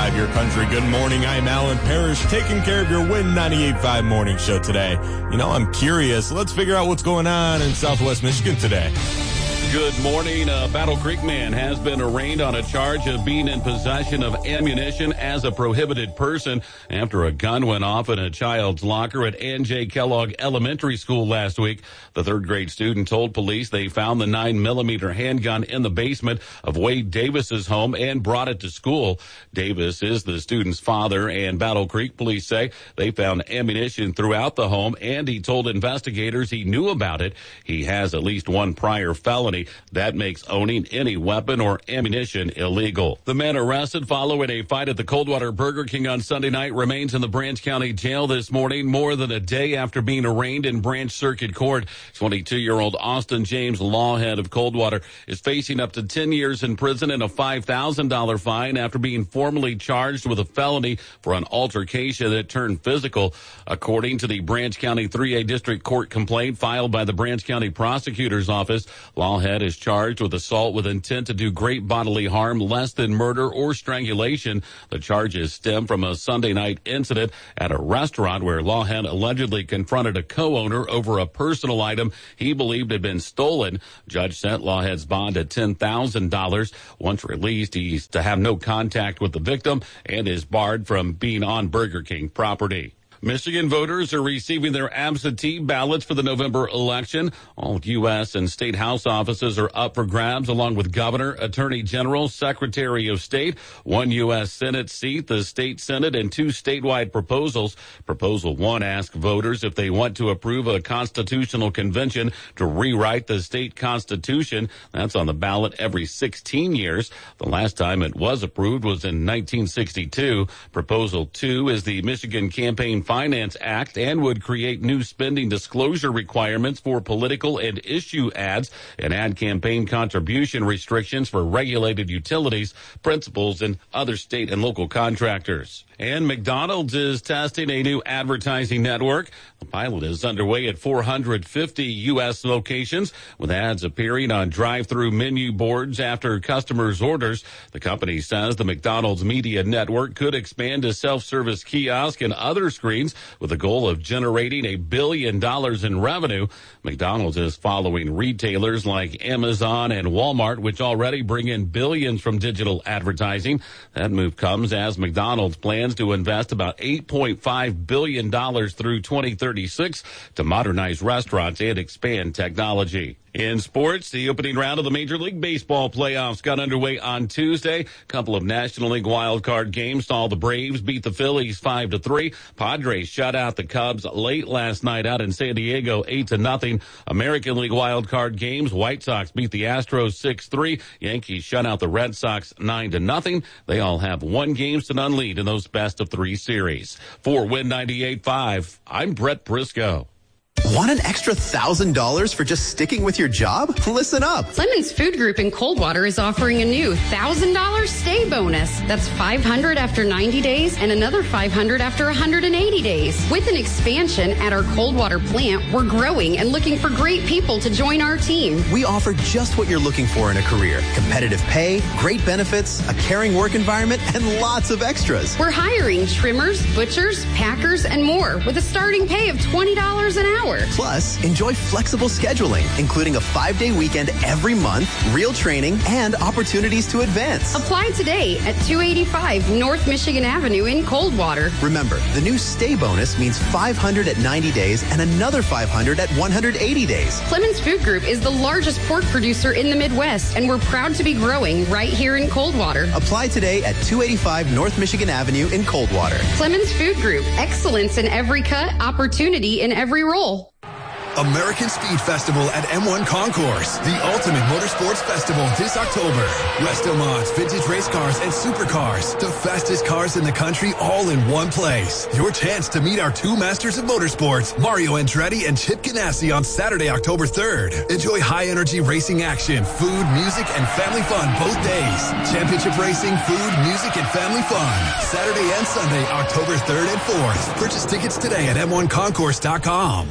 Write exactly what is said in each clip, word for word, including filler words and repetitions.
five, your country. Good morning. I'm Alan Parrish, taking care of your Win ninety-eight point five morning show today. You know, I'm curious. Let's figure out what's going on in Southwest Michigan today. Good morning. A Battle Creek man has been arraigned on a charge of being in possession of ammunition as a prohibited person after a gun went off in a child's locker at Ann J. Kellogg Elementary School last week. The third grade student told police they found the nine millimeter handgun in the basement of Wade Davis's home and brought it to school. Davis is the student's father, and Battle Creek police say they found ammunition throughout the home, and he told investigators he knew about it. He has at least one prior felony. That makes owning any weapon or ammunition illegal. The man arrested following a fight at the Coldwater Burger King on Sunday night remains in the Branch County Jail this morning, more than a day after being arraigned in Branch Circuit Court. twenty-two-year-old Austin James Lawhead of Coldwater is facing up to ten years in prison and a five thousand dollars fine after being formally charged with a felony for an altercation that turned physical. According to the Branch County three A District Court complaint filed by the Branch County Prosecutor's Office, Lawhead is charged with assault with intent to do great bodily harm, less than murder or strangulation. The charges stem from a Sunday night incident at a restaurant where Lawhead allegedly confronted a co-owner over a personal item he believed had been stolen. Judge set Lawhead's bond at ten thousand dollars. Once released, he's to have no contact with the victim and is barred from being on Burger King property. Michigan voters are receiving their absentee ballots for the November election. All U S and state house offices are up for grabs, along with governor, attorney general, secretary of state, one U S Senate seat, the state Senate, and two statewide proposals. Proposal one asks voters if they want to approve a constitutional convention to rewrite the state constitution. That's on the ballot every sixteen years. The last time it was approved was in nineteen sixty-two. Proposal two is the Michigan Campaign Finance Act and would create new spending disclosure requirements for political and issue ads and add campaign contribution restrictions for regulated utilities, principals, and other state and local contractors. And McDonald's is testing a new advertising network. The pilot is underway at four hundred fifty U S locations, with ads appearing on drive-through menu boards after customers' orders. The company says the McDonald's media network could expand to self-service kiosk and other screens with the goal of generating a billion dollars in revenue. McDonald's is following retailers like Amazon and Walmart, which already bring in billions from digital advertising. That move comes as McDonald's plans to invest about eight point five billion dollars through twenty thirty-six to modernize restaurants and expand technology. In sports, the opening round of the Major League Baseball playoffs got underway on Tuesday. A couple of National League wildcard games saw the Braves beat the Phillies five to three. Padres shut out the Cubs late last night out in San Diego eight to nothing. American League wildcard games, White Sox beat the Astros six three. Yankees shut out the Red Sox nine to nothing. They all have one games to none lead in those best of three series. For Win ninety-eight point five, I'm Brett Briscoe. Want an extra one thousand dollars for just sticking with your job? Listen up. Clemens Food Group in Coldwater is offering a new one thousand dollars stay bonus. That's five hundred dollars after ninety days and another five hundred dollars after one hundred eighty days. With an expansion at our Coldwater plant, we're growing and looking for great people to join our team. We offer just what you're looking for in a career. Competitive pay, great benefits, a caring work environment, and lots of extras. We're hiring trimmers, butchers, packers, and more with a starting pay of twenty dollars an hour. Plus, enjoy flexible scheduling, including a five-day weekend every month, real training, and opportunities to advance. Apply today at two eighty-five North Michigan Avenue in Coldwater. Remember, the new stay bonus means five hundred at ninety days and another five hundred at one hundred eighty days. Clemens Food Group is the largest pork producer in the Midwest, and we're proud to be growing right here in Coldwater. Apply today at two eighty-five North Michigan Avenue in Coldwater. Clemens Food Group, excellence in every cut, opportunity in every role. American Speed Festival at M one Concourse, the ultimate motorsports festival this October. Resto mods, vintage race cars, and supercars. The fastest cars in the country all in one place. Your chance to meet our two masters of motorsports, Mario Andretti and Chip Ganassi, on Saturday, October third. Enjoy high-energy racing action, food, music, and family fun both days. Championship racing, food, music, and family fun. Saturday and Sunday, October third and fourth. Purchase tickets today at M one concourse dot com.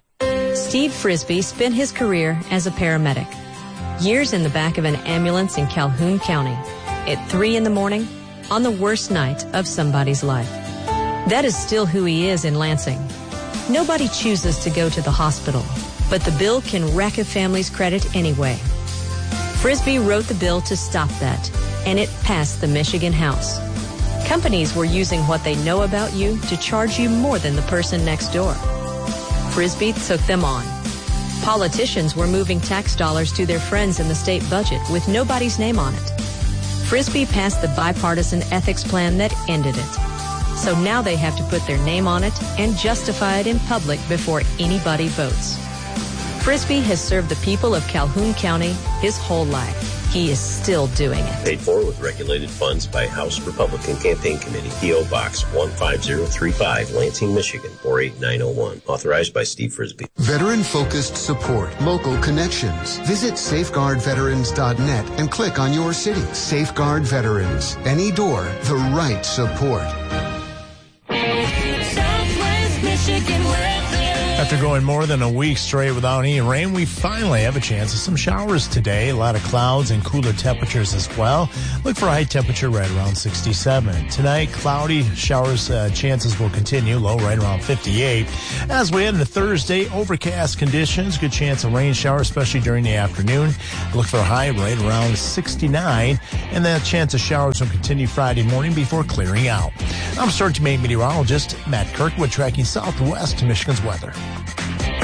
Steve Frisbee spent his career as a paramedic. Years in the back of an ambulance in Calhoun County. At three in the morning, on the worst night of somebody's life. That is still who he is in Lansing. Nobody chooses to go to the hospital, but the bill can wreck a family's credit anyway. Frisbee wrote the bill to stop that, and it passed the Michigan House. Companies were using what they know about you to charge you more than the person next door. Frisbee took them on. Politicians were moving tax dollars to their friends in the state budget with nobody's name on it. Frisbee passed the bipartisan ethics plan that ended it. So now they have to put their name on it and justify it in public before anybody votes. Frisbee has served the people of Calhoun County his whole life. He is still doing it. Paid for with regulated funds by House Republican Campaign Committee. P O. Box one five zero three five, Lansing, Michigan, four eight nine oh one. Authorized by Steve Frisbee. Veteran-focused support. Local connections. Visit safeguard veterans dot net and click on your city. Safeguard Veterans. Any door, the right support. Southwest Michigan weather. After going more than a week straight without any rain, we finally have a chance of some showers today. A lot of clouds and cooler temperatures as well. Look for a high temperature right around sixty-seven. Tonight, cloudy showers uh, chances will continue, low right around fifty-eight. As we head into Thursday, overcast conditions, good chance of rain showers, especially during the afternoon. Look for a high right around sixty-nine, and that chance of showers will continue Friday morning before clearing out. I'm Sergeant Meteorologist Matt Kirkwood tracking southwest Michigan's weather.